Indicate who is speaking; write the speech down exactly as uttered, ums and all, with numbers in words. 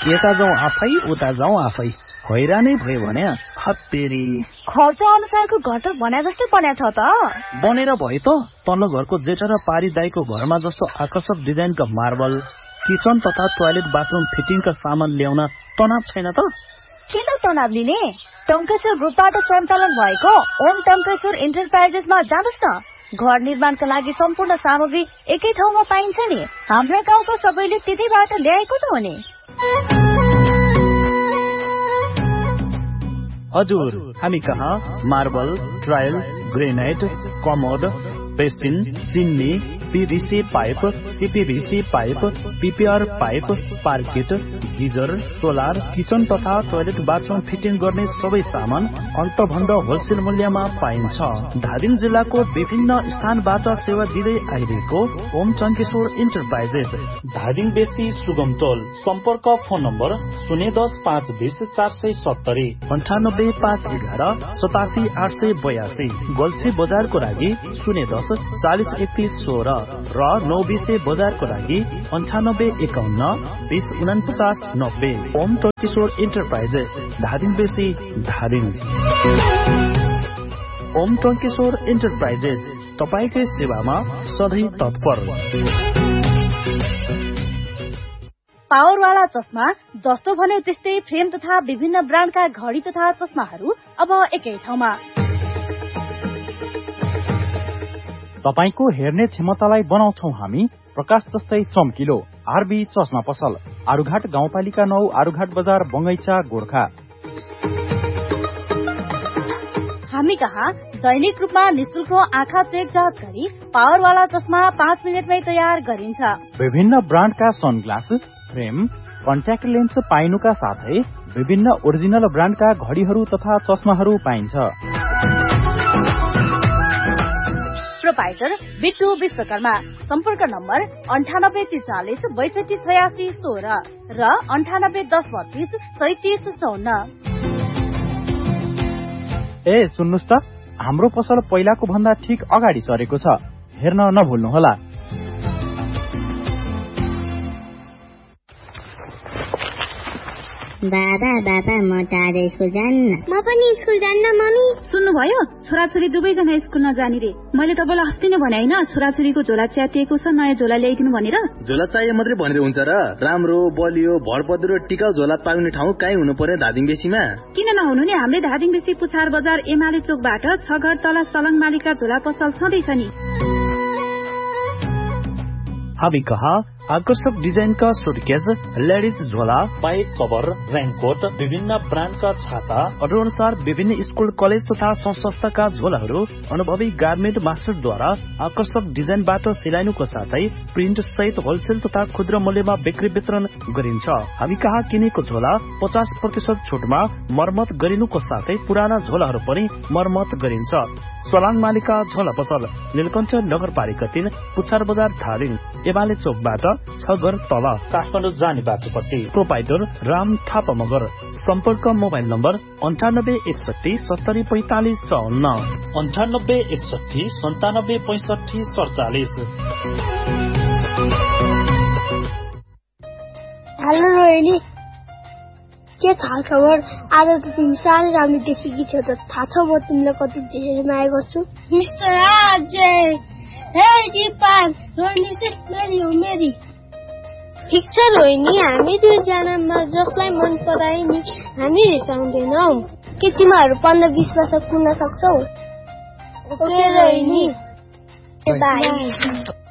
Speaker 1: यता जाउँ आफै उता जाउँ आफै हैरानै भयो भने हत्तेरी
Speaker 2: खर्च अनुसारको घर त बना जस्तै बन्या छ त
Speaker 1: बनेर भयो त तल्लो घरको जेठा र पारी दाईको घरमा जस्तो आकर्षक डिजाइनका मार्बल किचन तथा टोयलेट बाथरुम फिटिङका सामान ल्याउन तनाव छैन त
Speaker 2: किन तनाव लिने टङ्केश्वर ग्रुपबाट सञ्चालन भएको ओम टङ्केश्वर इन्टरप्राइजेसमा जानुहोस् न घर निर्माणका लागि सम्पूर्ण सामग्री एकै ठाउँमा पाइन्छ नि हाम्रा गाउँको सबैले त्यतैबाट ल्याएको त हो नि
Speaker 1: हजुर हामी कहाँ marble trial granite commode basin चिन्नी PVC pipe CPVC pipe PPR pipe parked geyser solar kitchen तथा टोयलेट बाथरुम फिटिङ गर्ने सबै सामान अन्तभन्दा होलसेल मूल्यमा पाइन्छ धादिङ जिल्लाको विभिन्न स्थानबाट सेवा दिँदै आइरहेको ओम टङ्केश्वर इन्टरप्राइजेस धादिङ बेसी सुगमतोल सम्पर्क फोन नम्बर शून्य दस पाँच बीस चार सय सत्तरी अन्ठानब्बे पाँच एघार सतासी आठ सय बयासी गोल्सी बजारको लागि शून्य दस चालिस एकतीस सोह्र र नौ बिसे बजारको लागि अन्ठानब्बे एकाउन्न बीस उनपचास नब्बे ओम टङ्केश्वर इन्टरप्राइजेस धादिङ बेसी धादिङ ओम टङ्केश्वर इन्टरप्राइजेस तपाईकै सेवामा सधैँ तत्पर
Speaker 2: पावरवाला चस्मा जस्तो भन्यो त्यस्तै फ्रेम तथा विभिन्न ब्रान्डका घडी तथा चस्माहरू अब एकै ठाउँमा
Speaker 3: तपाईको हेर्ने क्षमतालाई बनाउँछौ हामी प्रकाश जस्तै चम्किलो आरबी चस्मा पसल आरुघाट गाउँपालिका नौ आरुघाट बजार बंगैचा गोर्खा
Speaker 2: हामी कहाँ दैनिक रूपमा निशुल्क आँखा चेक जाँच गरी पावरवाला चस्मा पाँच मिनटमै तयार गरिन्छ
Speaker 3: विभिन्न ब्रान्डका सनग्लास फ्रेम कन्ट्याक्ट लेन्स पाइनुका साथै विभिन्न ओरिजिनल ब्रान्डका घडीहरू तथा चस्माहरू पाइन्छ
Speaker 2: प्रोपाइटर बिट्टु विश्वकर्मा सम्पर्क नम्बर अन्ठानब्बे त्रिचालिस बैसठी छयासी सोह्र र अन्ठानब्बे दस बत्तीस सैतिस चौन्न
Speaker 3: ए सुन्नुस् त हाम्रो पसल पहिलाको भन्दा ठिक अगाडि सरेको छ हेर्न नभुल्नुहोला
Speaker 4: बाबा बाबा म त आज स्कुल जान्न म पनि स्कुल जान्न मम्मी
Speaker 2: सुन्नुभयो छोराछोरी दुवैजना स्कुल नजाने रे मैले तपाईँलाई अस्ति नै भने हैन छोराछोरीको झोला च्यातिएको छ नयाँ झोला ल्याइदिनु भनेर
Speaker 5: झोला चाहिए मात्रै भनेर हुन्छ र राम्रो बलियो भरपद्रो टिकाउ झोला पाउने ठाउँ कहीँ हुनु पर्यो धादिङ बेसीमा
Speaker 2: किन नहुनु नि हाम्रै धादिङ बेसी पुछार बजार एमाले चोकबाट छ घर तल सलङ मालिका झोला पसल छँदैछ नि
Speaker 1: हामी कहाँ आकर्षक डिजाइनका सुटकेस लेडिज झोला पाइप कभर रेनकोट विभिन्न ब्रान्डका छाता अर्डर अनुसार विभिन्न स्कुल कलेज तथा संस्थाका झोलाहरू अनुभवी गार्मेन्ट मास्टरद्वारा आकर्षक डिजाइनबाट सिलाइनुको साथै प्रिन्ट सहित होलसेल तथा खुद्रा मूल्यमा बिक्री वितरण गरिन्छ हामी कहाँ किनेको झोला पचास प्रतिशत छुटमा मर्मत गरिनुको साथै पुराना झोलाहरू पनि मर्मत गरिन्छ सलाङ मालिका झोला पसल नीलकण्ठ नगरपालिका तीन पुछार बजार धादिङ एमाले चोकबाट छ घर तल काठमाडौँ जाने बाटोपट्टि प्रोपाइटर राम थापा मगर सम्पर्क मोबाइल नम्बर अन्ठानब्बे एकसठी सत्तरी पैंतालिस चौन्न अन्ठानब्बे एकसठी सन्तानब्बे पैंसठी सडचालिस
Speaker 6: हेलो रोहिणी के थाहा खबर आज त तिमी साह्रै राम्रो देखेकी छौ त थाहा छ म तिमीलाई कति धेरै माया गर्छु मिस्टर अजय हे दिपान रोहिणी चाहिँ मेरी हो मेरी ठिक छ रोहिणी हामी दुईजनामा जसलाई मन पराए नि हामी रिसाउँदैनौ के तिमीहरू पन्ध्र बीस वर्ष कुर्न सक्छौ ओके रोहिणी बाई